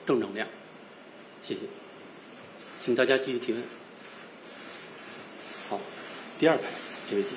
正能量。谢谢，请大家继续提问。好，第二排这位记者。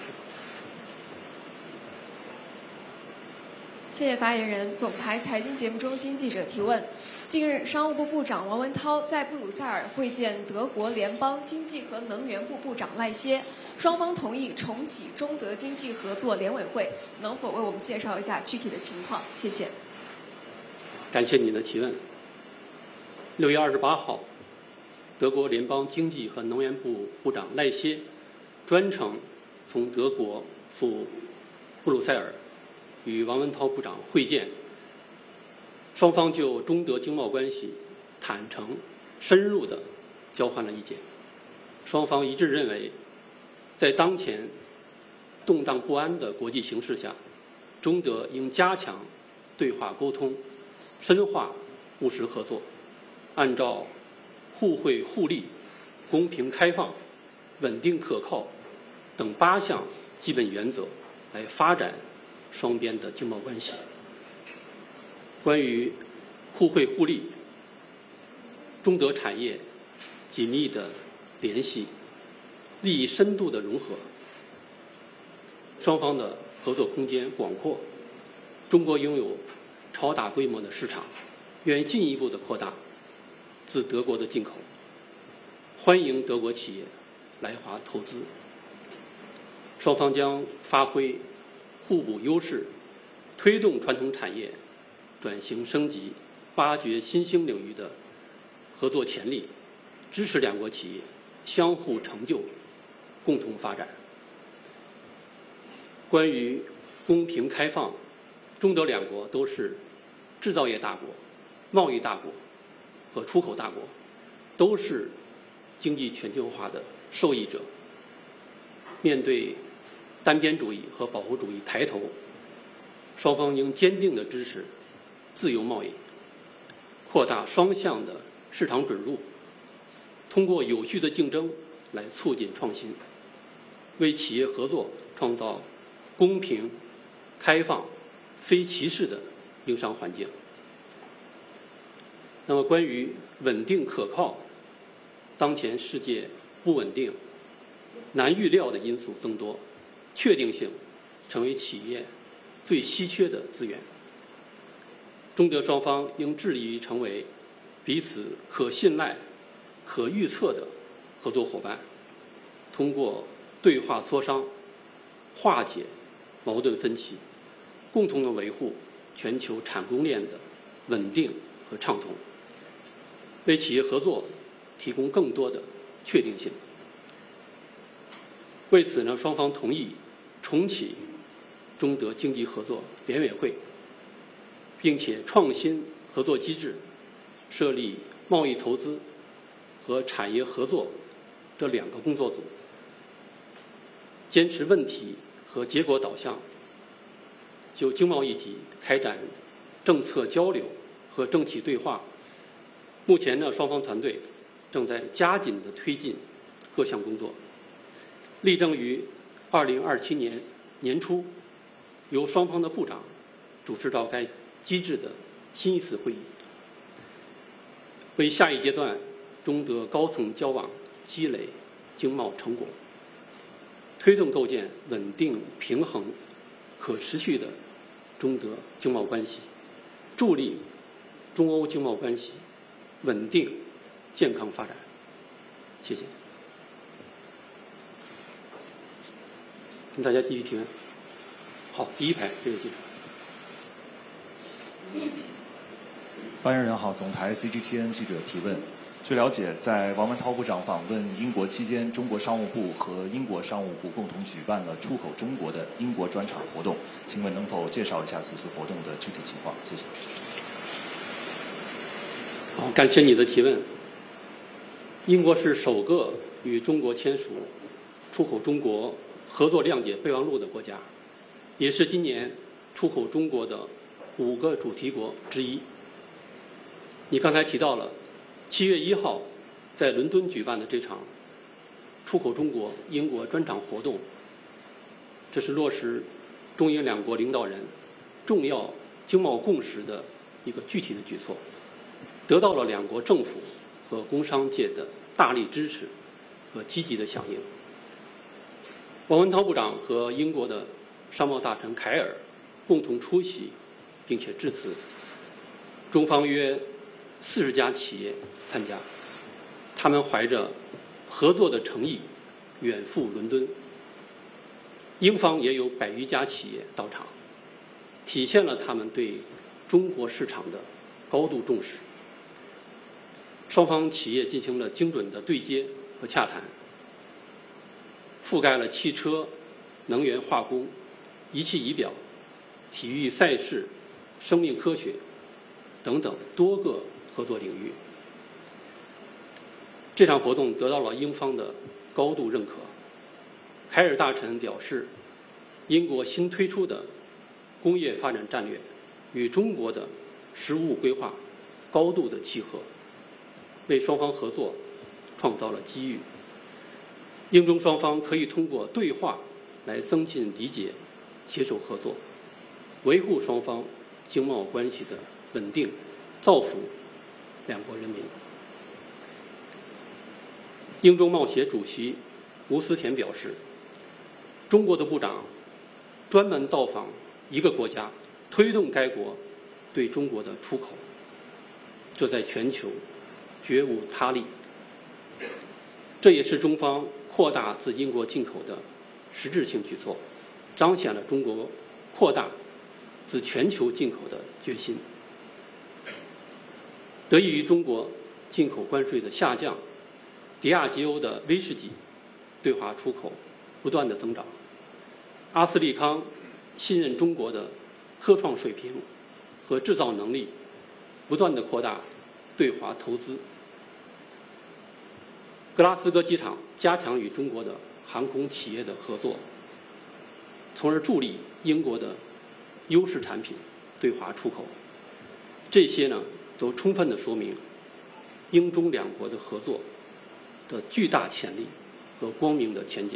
谢谢发言人。总台财经节目中心记者提问：近日，商务部部长王文涛在布鲁塞尔会见德国联邦经济和能源部部长赖歇，双方同意重启中德经济合作联委会，能否为我们介绍一下具体的情况？谢谢。 感谢你的提问。6月28号，德国联邦经济和能源部部长赖歇专程从德国赴布鲁塞尔与王文涛部长会见，双方就中德经贸关系坦诚、深入地交换了意见。双方一致认为，在当前动荡不安的国际形势下，中德应加强对话沟通，深化务实合作，按照互惠互利、公平开放、稳定可靠等8项基本原则来发展双边的经贸关系。关于互惠互利，中德产业紧密的联系，利益深度的融合，双方的合作空间广阔。中国拥有超大规模的市场，愿意进一步的扩大自德国的进口，欢迎德国企业来华投资。双方将发挥互补优势，推动传统产业转型升级，挖掘新兴领域的合作潜力，支持两国企业相互成就，共同发展。关于公平开放，中德两国都是制造业大国、贸易大国和出口大国，都是经济全球化的受益者。面对单边主义和保护主义抬头，双方应坚定地支持自由贸易，扩大双向的市场准入，通过有序的竞争来促进创新，为企业合作创造公平、开放、非歧视的营商环境。那么，关于稳定可靠，当前世界不稳定、难预料的因素增多，确定性成为企业最稀缺的资源。中德双方应致力于成为彼此可信赖、可预测的合作伙伴，通过对话磋商，化解矛盾分歧，共同的维护全球产供链的稳定和畅通，为企业合作提供更多的确定性。为此呢，双方同意重启中德经济合作联委会，并且创新合作机制，设立贸易投资和产业合作这2个工作组，坚持问题和结果导向，就经贸议题开展政策交流和政企对话。目前呢，双方团队正在加紧地推进各项工作，力争于2027年年初由双方的部长主持召开机制的新一次会议，为下一阶段中德高层交往积累经贸成果，推动构建稳定、平衡、可持续的中德经贸关系，助力中欧经贸关系稳定、健康发展。谢谢。请大家继续提问。好，第1排这位记者。 发言人好，总台 CGTN 记者提问。据了解，在王文涛部长访问英国期间，中国商务部和英国商务部共同举办了出口中国的英国专场活动，请问能否介绍一下此次活动的具体情况？谢谢。 好，感谢你的提问。英国是首个与中国签署出口中国合作谅解备忘录的国家，也是今年出口中国的5个主题国之一。你刚才提到了7月1号在伦敦举办的这场出口中国英国专场活动，这是落实中英2国领导人重要经贸共识的一个具体的举措。 得到了两国政府和工商界的大力支持和积极的响应。王文涛部长和英国的商贸大臣凯尔共同出席并且致辞，中方约40家企业参加，他们怀着合作的诚意远赴伦敦。英方也有100余家企业到场，体现了他们对中国市场的高度重视。双方企业进行了精准的对接和洽谈，覆盖了汽车、能源、化工、仪器仪表、体育赛事、生命科学等等多个合作领域。这场活动得到了英方的高度认可。凯尔大臣表示，英国新推出的工业发展战略与中国的“十五五”规划高度的契合，为双方合作创造了机遇。英中双方可以通过对话来增进理解、携手合作，维护双方经贸关系的稳定，造福两国人民。英中贸协主席吴思田表示，中国的部长专门到访一个国家，推动该国对中国的出口，这在全球绝无他例。这也是中方扩大自英国进口的实质性举措，彰显了中国扩大自全球进口的决心。得益于中国进口关税的下降，迪亚吉欧的威士忌对华出口不断的增长。阿斯利康信任中国的科创水平和制造能力，不断的扩大对华投资。格拉斯哥机场加强与中国的航空企业的合作，从而助力英国的优势产品对华出口。这些呢，都充分的说明英中两国的合作的巨大潜力和光明的前景。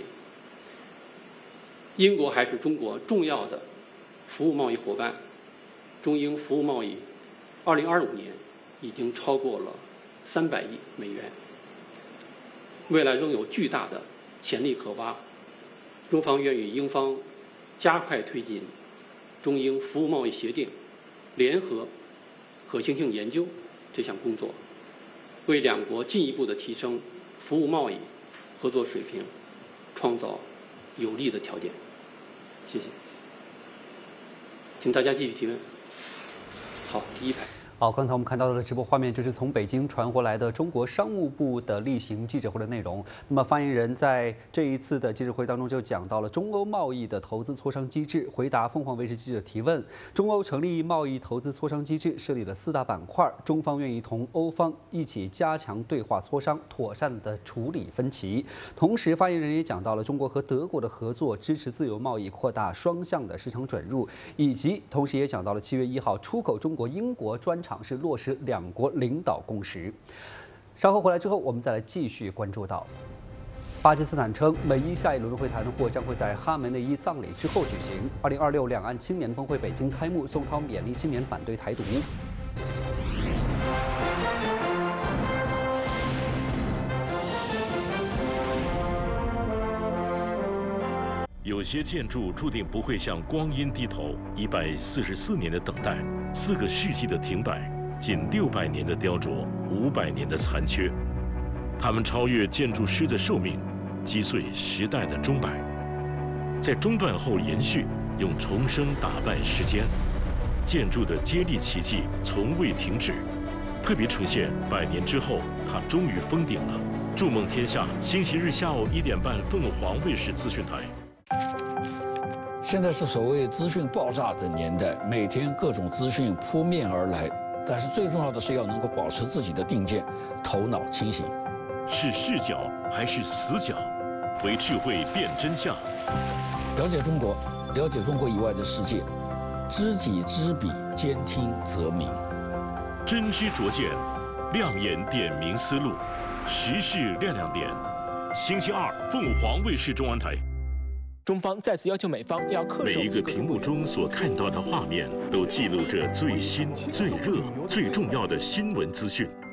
英国还是中国重要的服务贸易伙伴，中英服务贸易2025年已经超过了300亿美元，未来仍有巨大的潜力可挖。中方愿与英方加快推进中英服务贸易协定联合可行性研究这项工作，为两国进一步的提升服务贸易合作水平创造有利的条件。谢谢，请大家继续提问。好，第一排。 好，刚才我们看到的直播画面就是从北京传回来的中国商务部的例行记者会的内容。那么发言人在这一次的记者会当中就讲到了中欧贸易的投资磋商机制，回答凤凰卫视记者提问。中欧成立贸易投资磋商机制，设立了4大板块，中方愿意同欧方一起加强对话磋商，妥善的处理分歧。同时，发言人也讲到了中国和德国的合作，支持自由贸易，扩大双向的市场准入，以及同时也讲到了7月1号出口中国英国专场是落实两国领导共识。稍后回来之后，我们再来继续关注到，巴基斯坦称美伊下一轮会谈或将会在哈梅内伊葬礼之后举行。2026两岸青年峰会北京开幕，宋涛勉励青年反对台独。 有些建筑注定不会向光阴低头，144年的等待，4个世纪的停摆，近600年的雕琢，500年的残缺，它们超越建筑师的寿命，击碎时代的钟摆，在中断后延续，用重生打败时间。建筑的接力奇迹从未停止，特别呈现100年之后，它终于封顶了。筑梦天下，星期日下午1点半，凤凰卫视资讯台。 现在是所谓资讯爆炸的年代，每天各种资讯扑面而来，但是最重要的是要能够保持自己的定见，头脑清醒。 是视角还是死角？为智慧辨真相。 了解中国，了解中国以外的世界，知己知彼，兼听则明。 真知灼见，亮眼点明思路，时事亮亮点。星期二，凤凰卫视中文台。 中方再次要求美方要恪守每一个屏幕中所看到的画面，都记录着最新、最热、最重要的新闻资讯。